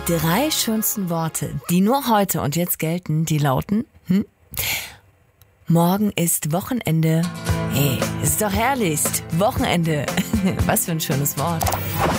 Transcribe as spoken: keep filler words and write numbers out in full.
Die drei schönsten Worte, die nur heute und jetzt gelten, die lauten, hm? Morgen ist Wochenende. Hey, ist doch herrlich. Wochenende. Was für ein schönes Wort.